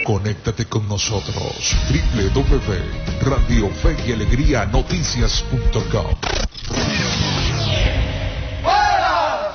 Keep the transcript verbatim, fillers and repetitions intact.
Conéctate con nosotros. doble u doble u doble u punto radio fe y alegría noticias punto com.